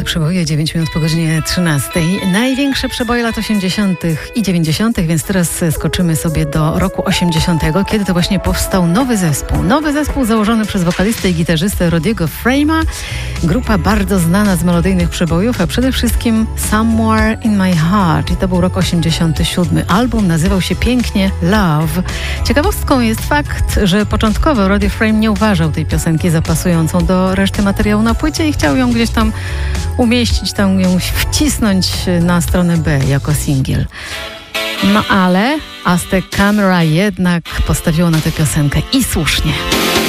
Przeboje, 9 minut po godzinie 13. Największe przeboje lat 80. i 90., więc teraz skoczymy sobie do roku 80., kiedy to właśnie powstał nowy zespół. Nowy zespół założony przez wokalistę i gitarzystę Rodiego Frame'a. Grupa bardzo znana z melodyjnych przebojów, a przede wszystkim Somewhere in My Heart. I to był rok 87. Album nazywał się pięknie Love. Ciekawostką jest fakt, że początkowo Roddy Frame nie uważał tej piosenki za pasującą do reszty materiału na płycie i chciał ją gdzieś tam umieścić, tam ją wcisnąć na stronę B jako singiel. No ale Aztec Camera jednak postawiło na tę piosenkę i słusznie.